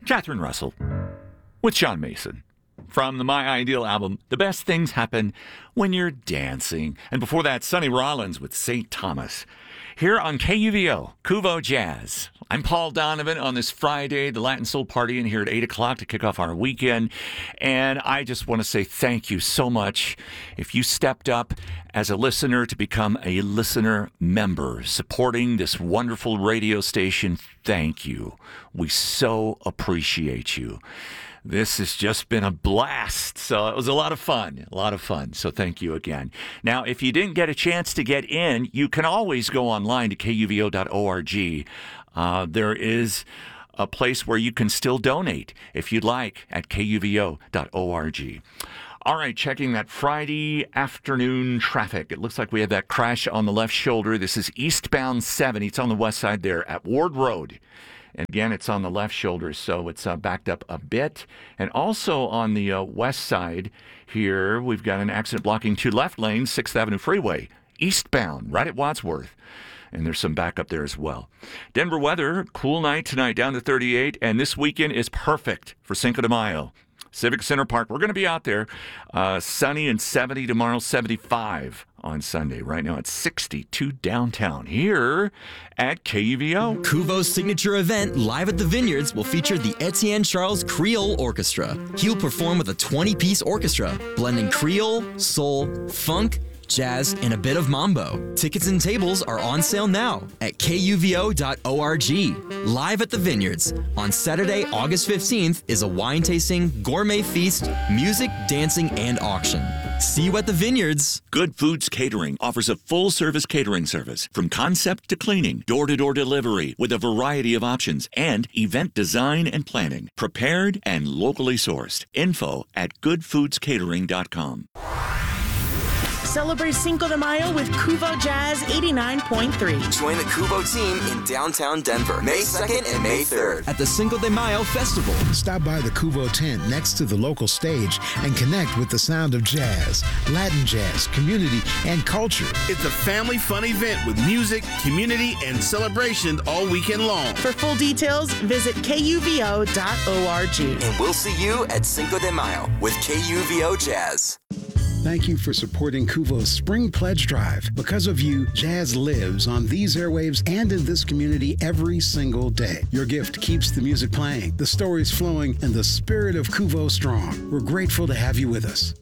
Catherine Russell with Sean Mason. From the My Ideal album, The Best Things Happen When You're Dancing. And before that, Sonny Rollins with St. Thomas. Here on KUVO, Kuvo Jazz. I'm Paul Donovan on this Friday, the Latin Soul Party, in here at 8 o'clock to kick off our weekend. And I just want to say thank you so much. If you stepped up as a listener to become a listener member, supporting this wonderful radio station, thank you. We so appreciate you. This has just been a blast. So it was a lot of fun. So thank you again. Now, if you didn't get a chance to get in, you can always go online to kuvo.org. There is a place where you can still donate if you'd like at kuvo.org. All right, checking that Friday afternoon traffic. It looks like we have that crash on the left shoulder. This is eastbound 70. It's on the west side there at Ward Road. And again, it's on the left shoulder, so it's backed up a bit. And also on the west side here, we've got an accident blocking two left lanes, 6th Avenue Freeway, eastbound, right at Wadsworth. And there's some backup there as well. Denver weather, cool night tonight, down to 38. And this weekend is perfect for Cinco de Mayo. Civic Center Park, we're going to be out there. Sunny and 70 tomorrow, 75 on Sunday. Right now it's 62 downtown here at KUVO. Kuvo's signature event, Live at the Vineyards, will feature the Etienne Charles Creole Orchestra. He'll perform with a 20-piece orchestra, blending Creole, soul, funk, jazz, and a bit of mambo. Tickets and tables are on sale now at kuvo.org. Live at the Vineyards on Saturday, August 15th is a wine tasting, gourmet feast, music, dancing, and auction. See you at the Vineyards. Good Foods Catering offers a full-service catering service from concept to cleaning, door-to-door delivery with a variety of options, and event design and planning. Prepared and locally sourced. Info at goodfoodscatering.com. Celebrate Cinco de Mayo with Kuvo Jazz 89.3. Join the Kuvo team in downtown Denver, May 2nd and May 3rd. At the Cinco de Mayo Festival. Stop by the Kuvo tent next to the local stage and connect with the sound of jazz, Latin jazz, community, and culture. It's a family fun event with music, community, and celebration all weekend long. For full details, visit kuvo.org. And we'll see you at Cinco de Mayo with KUVO Jazz. Thank you for supporting Kuvo's Spring Pledge Drive. Because of you, jazz lives on these airwaves and in this community every single day. Your gift keeps the music playing, the stories flowing, and the spirit of Kuvo strong. We're grateful to have you with us.